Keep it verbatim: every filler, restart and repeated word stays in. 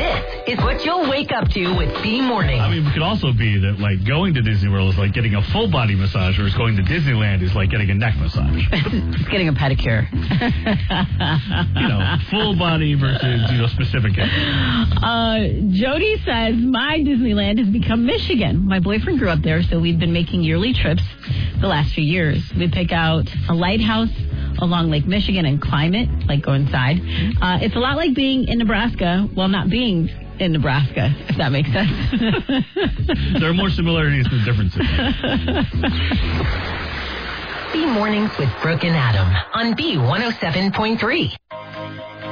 This is what you'll wake up to with B Morning. I mean, it could also be that, like, going to Disney World is like getting a full body massage, whereas going to Disneyland is like getting a neck massage. It's getting a pedicure. You know, full body versus, you know, specific. Uh, Jody says, my Disneyland has become Michigan. My boyfriend grew up there, so we've been making yearly trips the last few years. We pick out a lighthouse along Lake Michigan and climb it, like go inside. Uh, it's a lot like being in Nebraska, well, not being in Nebraska, if that makes sense. There are more similarities than differences. B Mornings with Brooke and Adam on B one oh seven point three.